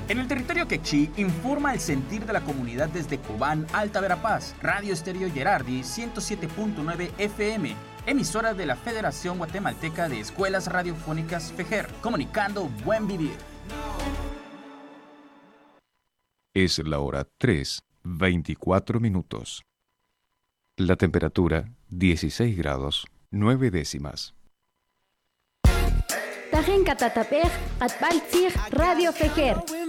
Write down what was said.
En el territorio quechí informa el sentir de la comunidad desde Cobán, Alta Verapaz, Radio Estéreo Gerardi 107.9 FM, emisora de la Federación Guatemalteca de Escuelas Radiofónicas FEGER, comunicando buen vivir. Es la hora 3:24 minutos. La temperatura 16 grados 9 décimas. Tajen Catatapej, Atbaltzig, Radio FEGER.